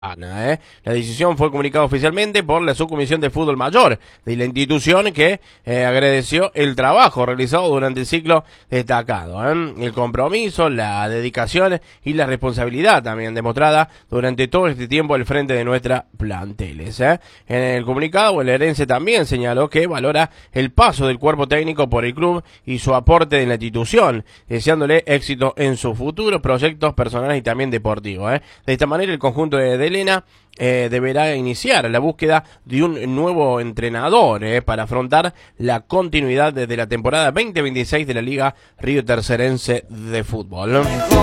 La decisión fue comunicada oficialmente por la Subcomisión de Fútbol Mayor de la institución que agradeció el trabajo realizado durante el ciclo destacado, el compromiso, la dedicación y la responsabilidad también demostrada durante todo este tiempo al frente de nuestras planteles. En el comunicado, el herense también señaló que valora el paso del cuerpo técnico por el club y su aporte en la institución, deseándole éxito en sus futuros proyectos personales y también deportivos. De esta manera, el conjunto de Elena deberá iniciar la búsqueda de un nuevo entrenador para afrontar la continuidad desde la temporada 2026 de la Liga Río Tercerense de Fútbol.